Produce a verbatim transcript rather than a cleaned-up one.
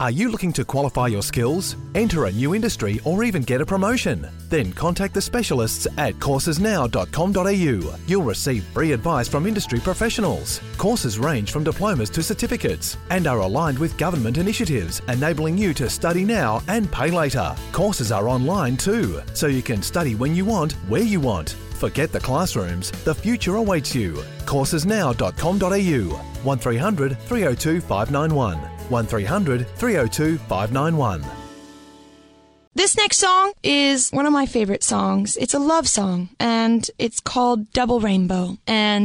Are you looking to qualify your skills, enter a new industry, or even get a promotion? Then contact the specialists at courses now dot com dot a u. You'll receive free advice from industry professionals. Courses range from diplomas to certificates and are aligned with government initiatives, enabling you to study now and pay later. Courses are online too, so you can study when you want, where you want. Forget the classrooms, the future awaits you. courses now dot com dot a u. one three hundred, three oh two, five nine one. one three hundred, three oh two, five nine one. This next song is one of my favorite songs. It's a love song, and it's called Double Rainbow. And